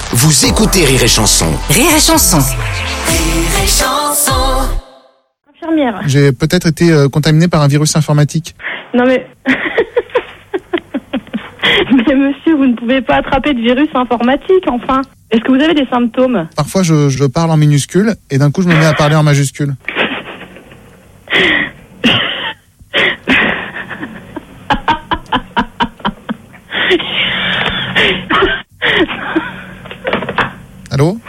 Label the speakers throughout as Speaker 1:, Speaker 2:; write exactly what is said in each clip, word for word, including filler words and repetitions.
Speaker 1: Vous écoutez Rire et Chanson.
Speaker 2: Rire et Chanson.
Speaker 3: Rire et Chanson.
Speaker 4: Infirmière.
Speaker 5: J'ai peut-être été euh, contaminé par un virus informatique.
Speaker 4: Non mais... mais monsieur, vous ne pouvez pas attraper de virus informatique, enfin. Est-ce que vous avez des symptômes?
Speaker 5: Parfois, je, je parle en minuscule et d'un coup, je me mets à parler en majuscule. Allô?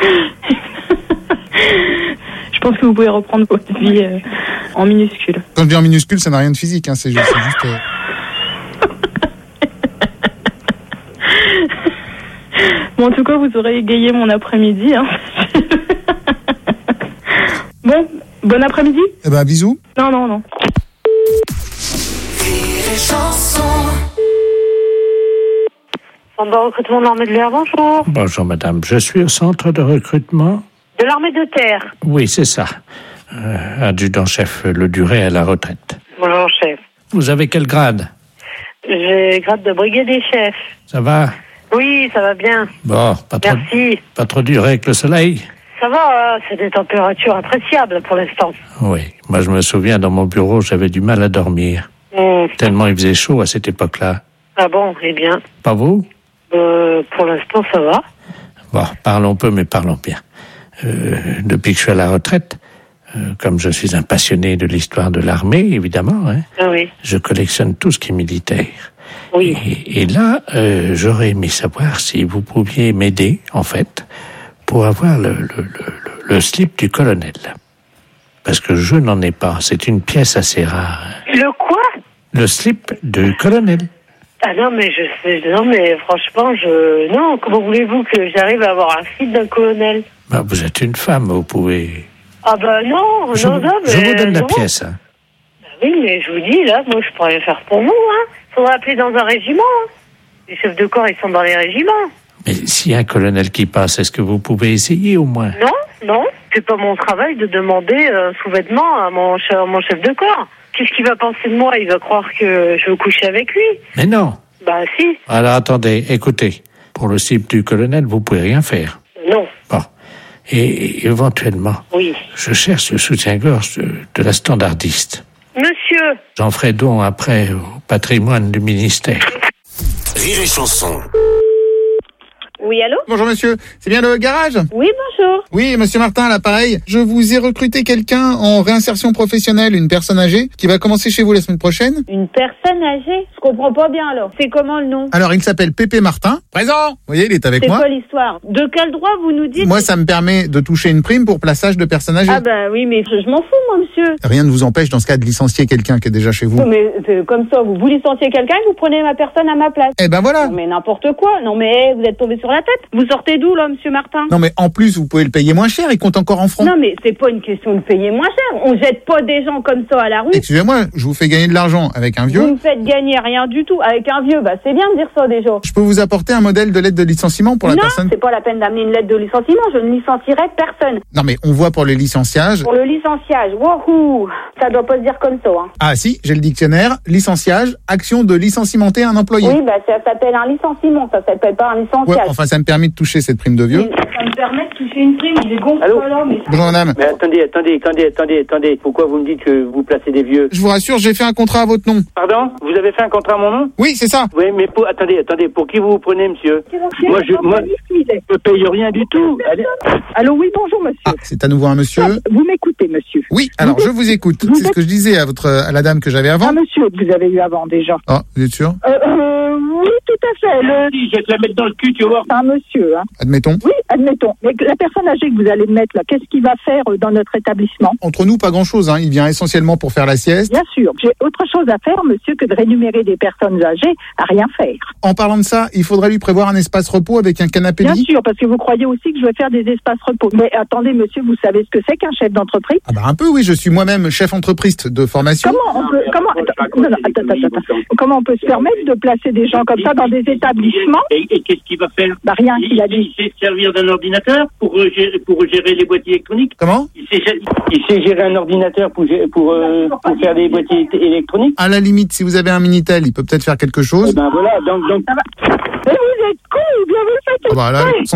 Speaker 4: Je pense que vous pouvez reprendre votre vie euh, en minuscule.
Speaker 5: Quand je dis en minuscule, ça n'a rien de physique, hein, c'est juste... C'est juste euh...
Speaker 4: Bon, en tout cas, vous aurez égayé mon après-midi. Hein. Bon, bon après-midi.
Speaker 5: Eh ben, bisous.
Speaker 4: Non, non, non.
Speaker 3: Rire et Chanson.
Speaker 6: Centre de recrutement de l'armée de l'air, bonjour.
Speaker 7: Bonjour madame, je suis au centre de recrutement.
Speaker 6: De l'armée de terre.
Speaker 7: Oui, c'est ça. Euh, adjudant-chef Le Duret à la retraite.
Speaker 6: Bonjour, chef.
Speaker 7: Vous avez quel grade?
Speaker 6: J'ai grade de brigadier chef.
Speaker 7: Ça va?
Speaker 6: Oui, ça va bien.
Speaker 7: Bon, pas trop,
Speaker 6: Merci.
Speaker 7: pas trop dur avec le soleil?
Speaker 6: Ça va, hein, c'est des températures appréciables pour l'instant.
Speaker 7: Oui, moi je me souviens, dans mon bureau, j'avais du mal à dormir.
Speaker 6: Mmh.
Speaker 7: Tellement il faisait chaud à cette époque-là.
Speaker 6: Ah bon, eh bien.
Speaker 7: Pas vous?
Speaker 6: Euh, pour l'instant, ça va.
Speaker 7: Bon, parlons peu, mais parlons bien. Euh, depuis que je suis à la retraite, euh, comme je suis un passionné de l'histoire de l'armée, évidemment, hein,
Speaker 6: Ah oui.
Speaker 7: je collectionne tout ce qui est militaire.
Speaker 6: Oui.
Speaker 7: Et, et là, euh, j'aurais aimé savoir si vous pouviez m'aider, en fait, pour avoir le, le, le, le, le slip du colonel. Parce que je n'en ai pas. C'est une pièce assez rare.
Speaker 6: Le quoi?
Speaker 7: Le slip du colonel.
Speaker 6: Ah non, mais je sais, non, mais franchement, je... Non, comment voulez-vous que j'arrive à avoir un slip d'un colonel?
Speaker 7: Bah, vous êtes une femme, vous pouvez...
Speaker 6: Ah bah non,
Speaker 7: Je,
Speaker 6: non, non, mais...
Speaker 7: je vous donne la
Speaker 6: non.
Speaker 7: pièce. Hein.
Speaker 6: Bah oui, mais je vous dis, là, moi, je pourrais le faire pour vous, hein. Faudrait appeler dans un régiment, hein. Les chefs de corps, ils sont dans les régiments.
Speaker 7: Mais s'il y a un colonel qui passe, est-ce que vous pouvez essayer au moins?
Speaker 6: Non, non, c'est pas mon travail de demander un sous-vêtement à mon, à mon chef de corps. Qu'est-ce qu'il va penser de moi? Il va croire que je veux coucher avec lui.
Speaker 7: Mais non.
Speaker 6: Bah si.
Speaker 7: Alors attendez, écoutez. Pour le slip du colonel, vous pouvez rien faire.
Speaker 6: Non.
Speaker 7: Bon. Et éventuellement,
Speaker 6: Oui.
Speaker 7: je cherche le soutien-gorge de, de la standardiste.
Speaker 6: Monsieur.
Speaker 7: J'en ferai don après au patrimoine du ministère.
Speaker 1: Rire et Chanson.
Speaker 4: Oui, allô?
Speaker 5: Bonjour monsieur, c'est bien le garage?
Speaker 4: Oui, bonjour.
Speaker 5: Oui, monsieur Martin, à l'appareil. Je vous ai recruté quelqu'un en réinsertion professionnelle, une personne âgée, qui va commencer chez vous la semaine prochaine.
Speaker 8: Une personne âgée? Je comprends pas bien alors. C'est comment le nom?
Speaker 5: Alors, il s'appelle Pépé Martin. Présent! Vous voyez, il est avec
Speaker 8: C'est
Speaker 5: moi.
Speaker 8: quoi l'histoire? De quel droit vous nous dites?
Speaker 5: Moi, ça me permet de toucher une prime pour plaçage de personnes âgées.
Speaker 8: Ah bah oui, mais je, je m'en fous moi, monsieur.
Speaker 5: Rien ne vous empêche dans ce cas de licencier quelqu'un qui est déjà chez vous.
Speaker 8: Non, mais c'est comme ça, vous, vous licenciez quelqu'un et vous prenez ma personne à ma place.
Speaker 5: Eh ben voilà.
Speaker 8: Non, mais n'importe quoi. Non mais vous êtes tombé sur la tête. Vous sortez d'où là, monsieur Martin?
Speaker 5: Non mais en plus, vous pouvez le payer moins cher, il compte encore en francs.
Speaker 8: Non mais c'est pas une question de payer moins cher. On jette pas des gens comme ça à la rue.
Speaker 5: Excusez-moi, je vous fais gagner de l'argent avec un
Speaker 8: Vous
Speaker 5: vieux.
Speaker 8: me faites gagner rien du tout. Avec un vieux, bah c'est bien de dire ça déjà.
Speaker 5: Je peux vous apporter un modèle de lettre de licenciement pour la
Speaker 8: Non,
Speaker 5: personne.
Speaker 8: c'est pas la peine d'amener une lettre de licenciement. Je ne licencierai personne.
Speaker 5: Non mais on voit pour le licenciage.
Speaker 8: Pour le licenciage, wouhou, ça doit pas se dire comme ça. Hein.
Speaker 5: Ah si, j'ai le dictionnaire. Licenciage, action de licenciementer un employé.
Speaker 8: Oui, bah ça s'appelle un licenciement, ça s'appelle pas un
Speaker 5: Ouais,
Speaker 8: licenciage.
Speaker 5: enfin ça me permet de toucher cette prime de vieux.
Speaker 8: Oui, ça me permet de toucher une prime, il est gonflé
Speaker 9: Allô
Speaker 8: là, mais...
Speaker 5: Bonjour madame.
Speaker 9: Mais attendez, attendez, attendez, attendez, attendez. Pourquoi vous me dites que vous placez des vieux?
Speaker 5: Je vous rassure, j'ai fait un contrat à votre nom.
Speaker 9: Pardon? Vous avez fait un contrat à mon nom?
Speaker 5: Oui, c'est ça.
Speaker 9: Oui, mais pour, attendez, attendez, pour qui vous vous prenez, monsieur? Moi, je, moi, je ne paye rien du tout. Allez.
Speaker 10: Allô, oui, bonjour, monsieur.
Speaker 5: Ah, c'est à nouveau un monsieur.
Speaker 10: Vous m'écoutez, monsieur?
Speaker 5: Oui, alors je vous écoute.
Speaker 10: vous
Speaker 5: C'est ce
Speaker 10: êtes-
Speaker 5: que je disais à votre à la dame que j'avais avant.
Speaker 10: Un monsieur que vous avez eu avant, déjà.
Speaker 5: Oh, vous êtes sûr?
Speaker 10: Euh, euh, oui, tout à fait. Le...
Speaker 9: Je vais te la mettre dans le cul, tu vas voir.
Speaker 10: C'est un monsieur, hein.
Speaker 5: Admettons.
Speaker 10: Oui, admettons. Mais que la personne âgée que vous allez mettre, là, qu'est-ce qu'il va faire euh, dans notre établissement?
Speaker 5: Entre nous, pas grand-chose. Hein. Il vient essentiellement pour faire la sieste.
Speaker 10: Bien sûr. J'ai autre chose à faire, monsieur, que de rémunérer des personnes âgées à rien faire.
Speaker 5: En parlant de ça, il faudrait lui prévoir un espace repos avec un canapé
Speaker 10: Bien
Speaker 5: lit.
Speaker 10: sûr, parce que vous croyez aussi que je vais faire des espaces repos. Mais attendez, monsieur, vous savez ce que c'est qu'un chef d'entreprise?
Speaker 5: Ah bah un peu, oui. Je suis moi-même chef entreprise de formation.
Speaker 10: Comment on peut, comment, attends, non, non, attends, attends, attends. Comment on peut se permettre de placer des gens comme ça dans des établissements?
Speaker 9: Et, et qu'est-ce qu'il va faire?
Speaker 10: Bah rien, il a dit.
Speaker 9: Il sait se servir d'un ordinateur pour, euh, gérer, pour gérer les boîtiers électroniques.
Speaker 5: Comment?
Speaker 9: Il sait, gé- il sait gérer un ordinateur pour, gé- pour, euh, pour faire des boîtiers é- électroniques.
Speaker 5: À la limite, si vous avez un Minitel, il peut peut-être faire quelque chose.
Speaker 9: Eh ben voilà, donc, donc
Speaker 10: Mais vous êtes con ou bien vous faites
Speaker 5: Ah bah là,
Speaker 10: exprès?